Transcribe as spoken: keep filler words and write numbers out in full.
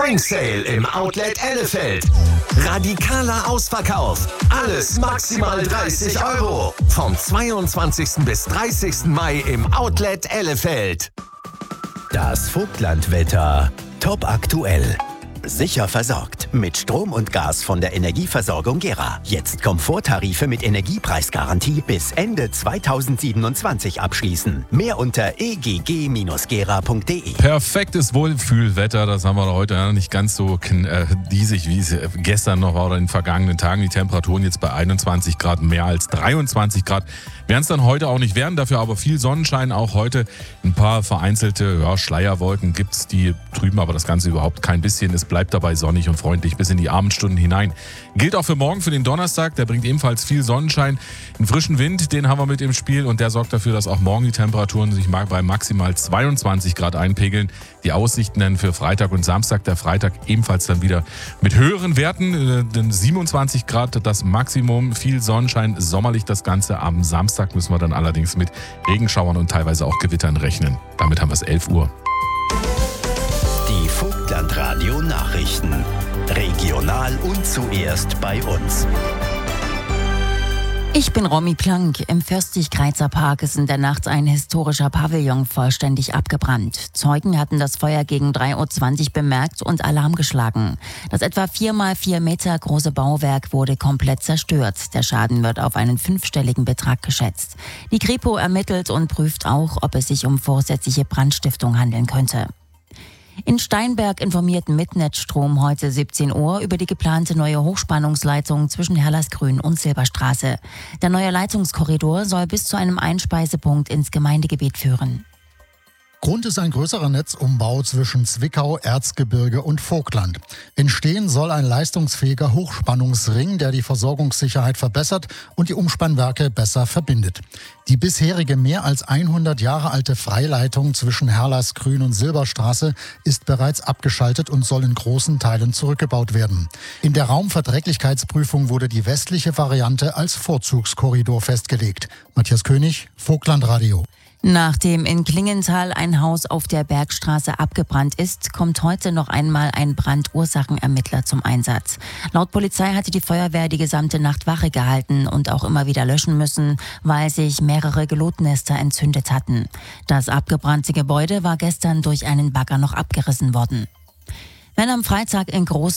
Spring Sale im Outlet Ellefeld. Radikaler Ausverkauf. Alles maximal dreißig Euro. Vom zweiundzwanzigsten bis dreißigsten Mai im Outlet Ellefeld. Das Vogtlandwetter. Top aktuell. Sicher versorgt mit Strom und Gas von der Energieversorgung Gera. Jetzt Komforttarife mit Energiepreisgarantie bis Ende zweitausendsiebenundzwanzig abschließen. Mehr unter e g g Bindestrich gera Punkt de. Perfektes Wohlfühlwetter, das haben wir heute ja nicht ganz so äh, diesig, wie es gestern noch war oder in den vergangenen Tagen. Die Temperaturen jetzt bei einundzwanzig Grad, mehr als dreiundzwanzig Grad. Werden es dann heute auch nicht werden, dafür aber viel Sonnenschein. Auch heute ein paar vereinzelte ja, Schleierwolken gibt es, die trüben aber das Ganze überhaupt kein bisschen. Es bleibt dabei sonnig und freundlich bis in die Abendstunden hinein. Gilt auch für morgen, für den Donnerstag. Der bringt ebenfalls viel Sonnenschein. Einen frischen Wind, den haben wir mit im Spiel und der sorgt dafür, dass auch morgen die Temperaturen sich bei maximal zweiundzwanzig Grad einpegeln. Die Aussichten dann für Freitag und Samstag. Der Freitag ebenfalls dann wieder mit höheren Werten. Denn siebenundzwanzig Grad das Maximum. Viel Sonnenschein, sommerlich das Ganze. Am Samstag müssen wir dann allerdings mit Regenschauern und teilweise auch Gewittern rechnen. Damit haben wir es elf Uhr. Die Vogtlandradio Nachrichten. Regional und zuerst bei uns. Ich bin Romy Plank. Im Fürstlich-Greizer Park ist in der Nacht ein historischer Pavillon vollständig abgebrannt. Zeugen hatten das Feuer gegen drei Uhr zwanzig bemerkt und Alarm geschlagen. Das etwa vier mal vier Meter große Bauwerk wurde komplett zerstört. Der Schaden wird auf einen fünfstelligen Betrag geschätzt. Die Kripo ermittelt und prüft auch, ob es sich um vorsätzliche Brandstiftung handeln könnte. In Steinberg informiert Midnet-Strom heute siebzehn Uhr über die geplante neue Hochspannungsleitung zwischen Herlersgrün und Silberstraße. Der neue Leitungskorridor soll bis zu einem Einspeisepunkt ins Gemeindegebiet führen. Grund ist ein größerer Netzumbau zwischen Zwickau, Erzgebirge und Vogtland. Entstehen soll ein leistungsfähiger Hochspannungsring, der die Versorgungssicherheit verbessert und die Umspannwerke besser verbindet. Die bisherige mehr als hundert Jahre alte Freileitung zwischen Herlersgrün und Silberstraße ist bereits abgeschaltet und soll in großen Teilen zurückgebaut werden. In der Raumverträglichkeitsprüfung wurde die westliche Variante als Vorzugskorridor festgelegt. Matthias König, Vogtlandradio. Nachdem in Klingenthal ein Haus auf der Bergstraße abgebrannt ist, kommt heute noch einmal ein Brandursachenermittler zum Einsatz. Laut Polizei hatte die Feuerwehr die gesamte Nacht Wache gehalten und auch immer wieder löschen müssen, weil sich mehrere Gelotnester entzündet hatten. Das abgebrannte Gebäude war gestern durch einen Bagger noch abgerissen worden. Wenn am Freitag in Groß